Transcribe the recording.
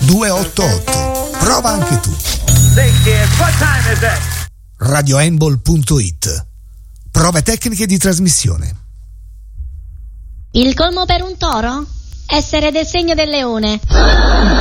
288. Prova anche tu. radioembol.it. Prove tecniche di trasmissione. Il colmo per un toro? Essere del segno del leone.